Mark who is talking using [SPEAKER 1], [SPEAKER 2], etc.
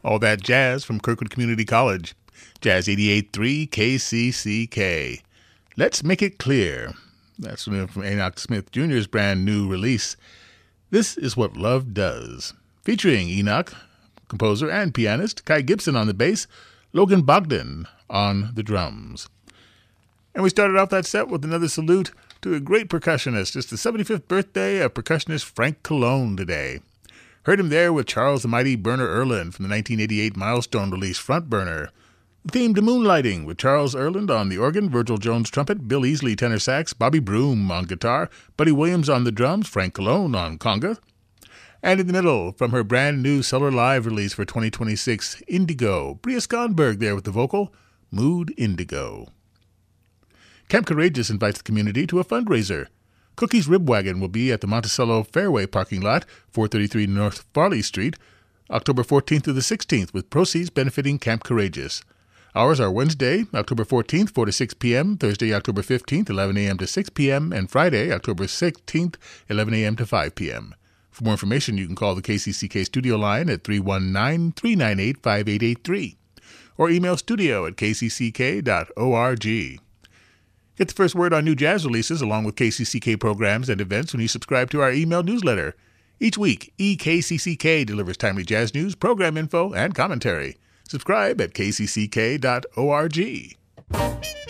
[SPEAKER 1] All that jazz from Kirkwood Community College. Jazz 88.3 KCCK. Let's Make It Clear. That's from Enoch Smith Jr.'s brand new release. This is What Love Does. Featuring Enoch, composer and pianist, Kai Gibson on the bass, Logan Bogdan on the drums. And we started off that set with another salute to a great percussionist. It's the 75th birthday of percussionist Frank Cologne today. Heard him there with Charles the Mighty Burner Erland from the 1988 milestone release Front Burner. The theme to Moonlighting with Charles Erland on the organ, Virgil Jones trumpet, Bill Easley tenor sax, Bobby Broom on guitar, Buddy Williams on the drums, Frank Cologne on conga. And in the middle, from her brand new Cellar Live release for 2026, Indigo, Bria Skonberg there with the vocal, Mood Indigo. Camp Courageous invites the community to a fundraiser. Cookie's Rib Wagon will be at the Monticello Fairway parking lot, 433 North Farley Street, October 14th through the 16th, with proceeds benefiting Camp Courageous. Hours are Wednesday, October 14th, 4 to 6 p.m., Thursday, October 15th, 11 a.m. to 6 p.m., and Friday, October 16th, 11 a.m. to 5 p.m. For more information, you can call the KCCK studio line at 319-398-5883 or email studio@kcck.org. Get the first word on new jazz releases along with KCCK programs and events when you subscribe to our email newsletter. Each week, EKCCK delivers timely jazz news, program info, and commentary. Subscribe at kcck.org.